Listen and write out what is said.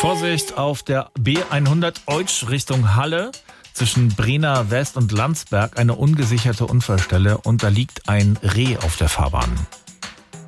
Vorsicht auf der B100 Eutsch Richtung Halle. Zwischen Brenner West und Landsberg eine ungesicherte Unfallstelle und da liegt ein Reh auf der Fahrbahn.